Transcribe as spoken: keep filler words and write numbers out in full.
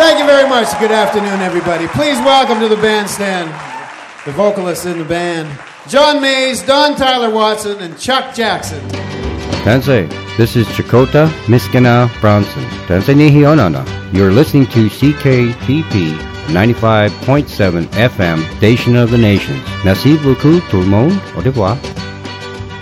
Thank you very much. Good afternoon, everybody. Please welcome to the bandstand the vocalists in the band, John Mays, Don Tyler Watson, and Chuck Jackson. Tansei, this is Chakota Miskina Bronson. Tansei ni hionana. You're listening to C K P P ninety-five point seven F M, Station of the Nations. Merci beaucoup tout le monde. Au revoir.